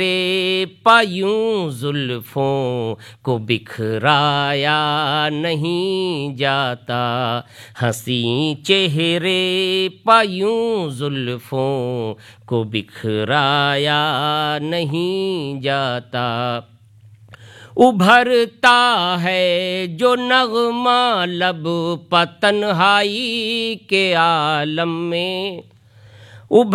पायूं जुल्फों को बिखराया नहीं जाता, हंसी चेहरे पायूं जुल्फों को बिखराया नहीं जाता। उभरता है जो नगमा लब पर तन्हाई के आलम में,